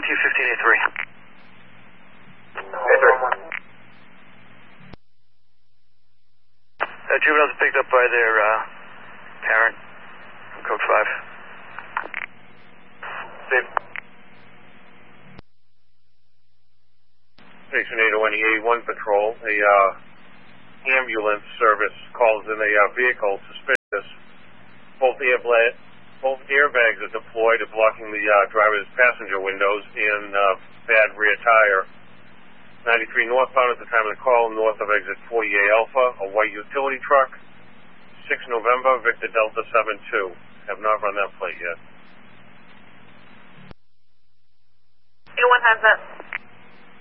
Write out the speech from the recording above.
15A3. Juveniles picked up by their parent from code 5. Steve. Station 801 A1 Patrol, a ambulance service calls in a vehicle suspicious. Both airbags are deployed at blocking the driver's passenger windows in bad rear tire. 93 northbound at the time of the call, north of exit 48 Alpha, a white utility truck. 6 November, Victor Delta 72. Have not run that plate yet. A1 has that.